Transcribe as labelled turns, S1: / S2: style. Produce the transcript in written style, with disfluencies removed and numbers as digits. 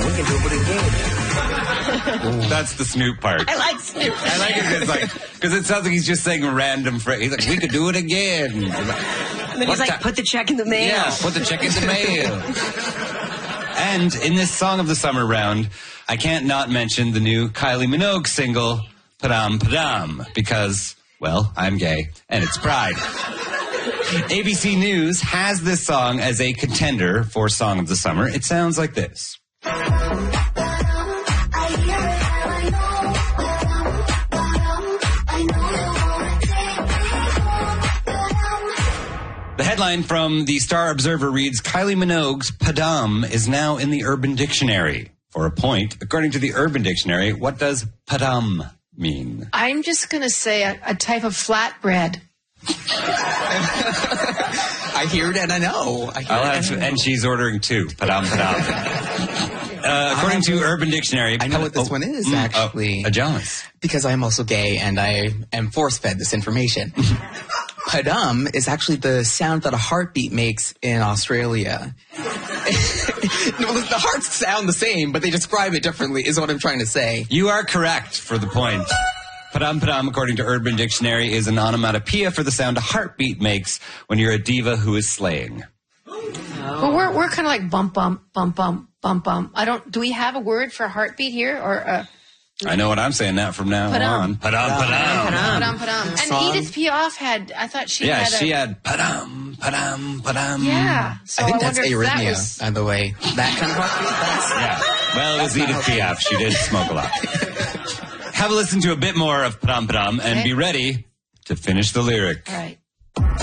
S1: We can do it again.
S2: That's the Snoop part.
S3: I like Snoop.
S2: I like it because it sounds like he's just saying a random phrase. He's like, we could do it again.
S3: And then he's like, put the check in the mail.
S2: Yeah, put the check in the mail. And in this Song of the Summer round, I can't not mention the new Kylie Minogue single, Padam Padam, because, well, I'm gay, and it's Pride. ABC News has this song as a contender for Song of the Summer. It sounds like this. The headline from the Star Observer reads, Kylie Minogue's Padam is now in the Urban Dictionary. For a point, according to the Urban Dictionary, what does Padam mean?
S4: I'm just going to say a type of flatbread.
S1: I hear it and I know.
S2: And she's ordering two. Padam, padam. According to Urban Dictionary...
S1: I know what this one is, actually.
S2: Jealous.
S1: Because I'm also gay and I am force-fed this information. Padam is actually the sound that a heartbeat makes in Australia. The hearts sound the same, but they describe it differently, is what I'm trying to say.
S2: You are correct for the point. Padam padam, according to Urban Dictionary, is an onomatopoeia for the sound a heartbeat makes when you're a diva who is slaying.
S4: Well, we're kind of like bump, bump, bump, bump, bump, bump. Do we have a word for heartbeat here? Or
S2: I know what I'm saying that from now on. Padam padam.
S4: Padam, padam. And Edith Piaf had, I thought she had
S2: she had padam, padam, padam.
S4: Yeah. So
S1: I think that's
S4: wonder if that
S1: arrhythmia,
S4: was...
S1: by the way. That kind of heartbeat?
S2: Yeah. Well, it was Edith Piaf. She did smoke a lot. Have a listen to a bit more of Padam Padam and be ready to finish the lyric.
S4: All right.